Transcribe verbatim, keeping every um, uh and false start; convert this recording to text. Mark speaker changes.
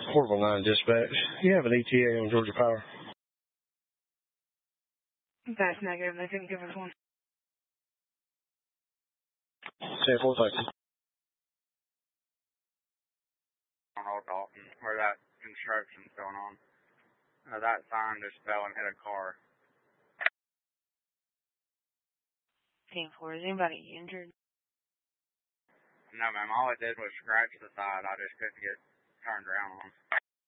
Speaker 1: Horrible nine dispatch. You have an E T A on Georgia Power.
Speaker 2: That's negative. They couldn't give us one.
Speaker 1: ten four, thank you.
Speaker 3: On Old Dalton, where that construction's going on. Uh, that sign just fell and hit a car.
Speaker 2: ten four, is anybody injured?
Speaker 3: No, ma'am. All it did was scratch the side. I just couldn't get turned around on.